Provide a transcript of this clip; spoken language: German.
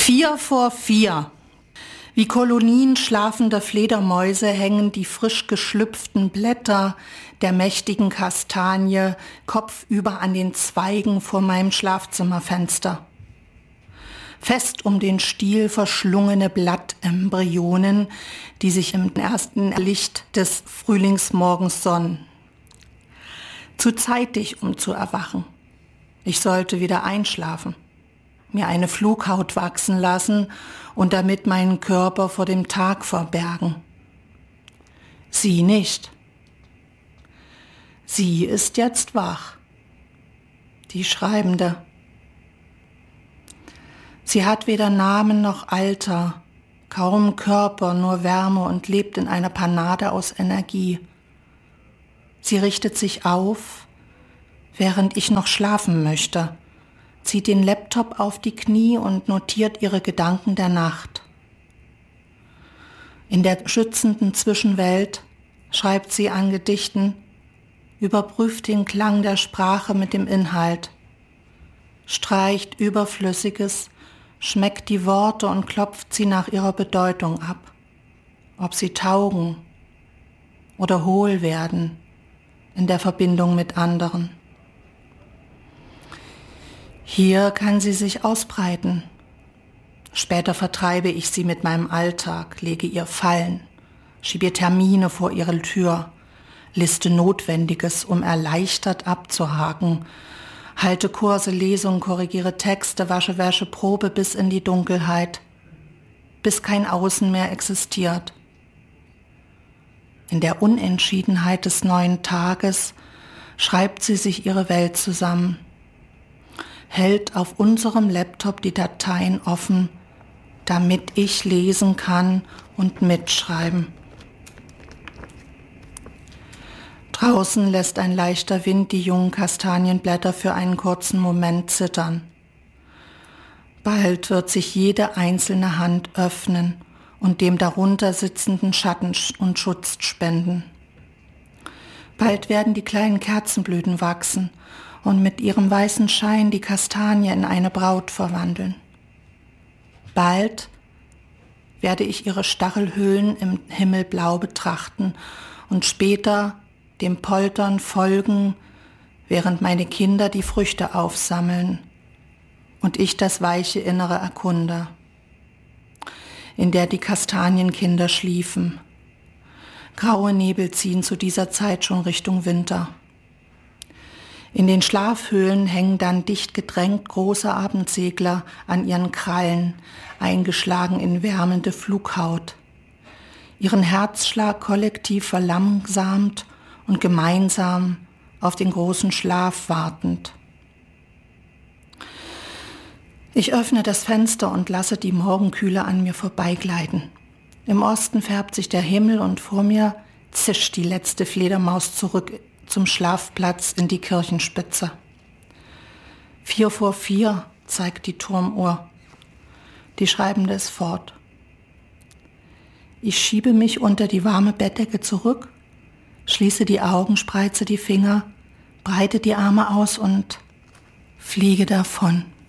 4:04. Wie Kolonien schlafender Fledermäuse hängen die frisch geschlüpften Blätter der mächtigen Kastanie kopfüber an den Zweigen vor meinem Schlafzimmerfenster. Fest um den Stiel verschlungene Blattembryonen, die sich im ersten Licht des Frühlingsmorgens sonnen. Zu zeitig, um zu erwachen. Ich sollte wieder einschlafen, mir eine Flughaut wachsen lassen und damit meinen Körper vor dem Tag verbergen. Sie nicht. Sie ist jetzt wach, die Schreibende. Sie hat weder Namen noch Alter, kaum Körper, nur Wärme und lebt in einer Panade aus Energie. Sie richtet sich auf, während ich noch schlafen möchte, zieht den Laptop auf die Knie und notiert ihre Gedanken der Nacht. In der schützenden Zwischenwelt schreibt sie an Gedichten, überprüft den Klang der Sprache mit dem Inhalt, streicht Überflüssiges, schmeckt die Worte und klopft sie nach ihrer Bedeutung ab, ob sie taugen oder hohl werden in der Verbindung mit anderen. Hier kann sie sich ausbreiten. Später vertreibe ich sie mit meinem Alltag, lege ihr Fallen, schiebe Termine vor ihre Tür, liste Notwendiges, um erleichtert abzuhaken, halte Kurse, Lesungen, korrigiere Texte, wasche Wäsche, probe bis in die Dunkelheit, bis kein Außen mehr existiert. In der Unentschiedenheit des neuen Tages schreibt sie sich ihre Welt zusammen, hält auf unserem Laptop die Dateien offen, damit ich lesen kann und mitschreiben. Draußen lässt ein leichter Wind die jungen Kastanienblätter für einen kurzen Moment zittern. Bald wird sich jede einzelne Hand öffnen und dem darunter sitzenden Schatten und Schutz spenden. Bald werden die kleinen Kerzenblüten wachsen und mit ihrem weißen Schein die Kastanie in eine Braut verwandeln. Bald werde ich ihre Stachelhöhlen im Himmelblau betrachten und später dem Poltern folgen, während meine Kinder die Früchte aufsammeln und ich das weiche Innere erkunde, in der die Kastanienkinder schliefen. Graue Nebel ziehen zu dieser Zeit schon Richtung Winter. In den Schlafhöhlen hängen dann dicht gedrängt große Abendsegler an ihren Krallen, eingeschlagen in wärmende Flughaut. Ihren Herzschlag kollektiv verlangsamt und gemeinsam auf den großen Schlaf wartend. Ich öffne das Fenster und lasse die Morgenkühle an mir vorbeigleiten. Im Osten färbt sich der Himmel und vor mir zischt die letzte Fledermaus zurück zum Schlafplatz in die Kirchenspitze. 4:04 zeigt die Turmuhr. Die Schreibende ist fort. Ich schiebe mich unter die warme Bettdecke zurück, schließe die Augen, spreize die Finger, breite die Arme aus und fliege davon.